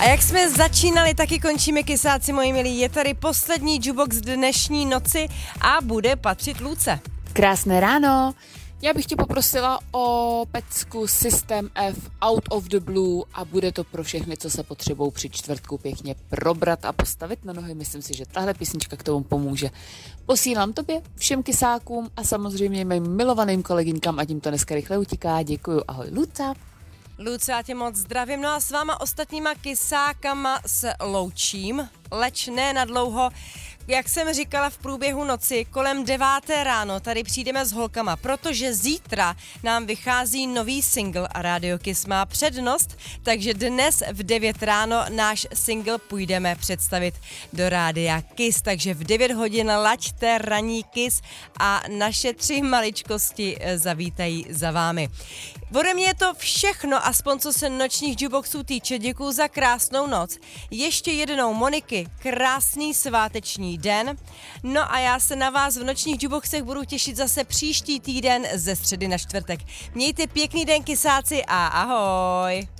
jak jsme začínali, taky končíme, kysáci moji milí. Je tady poslední jukebox dnešní noci a bude patřit Luce. Krásné ráno. Já bych tě poprosila o pecku System F Out of the Blue a bude to pro všechny, co se potřebují při čtvrtku pěkně probrat a postavit na nohy. Myslím si, že tahle písnička k tomu pomůže. Posílám tobě, všem kysákům a samozřejmě mým milovaným kolegyňkám a tím to dneska rychle utíká. Děkuju, ahoj Luca. Luce, já tě moc zdravím, no a s váma ostatníma kysákama se loučím, leč ne na dlouho. Jak jsem říkala v průběhu noci, kolem 9 ráno tady přijdeme s holkama, protože zítra nám vychází nový single a Radio Kiss má přednost, takže dnes v 9 ráno náš single půjdeme představit do Rádia Kiss, takže v 9 hodin laďte ranní Kiss a naše 3 maličkosti zavítají za vámi. Ode mě je to všechno, aspoň co se nočních jukeboxů týče. Děkuju za krásnou noc. Ještě jednou, Moniky, krásný sváteční den. No a já se na vás v nočních jukeboxech budu těšit zase příští týden ze středy na čtvrtek. Mějte pěkný den, kysáci, a ahoj!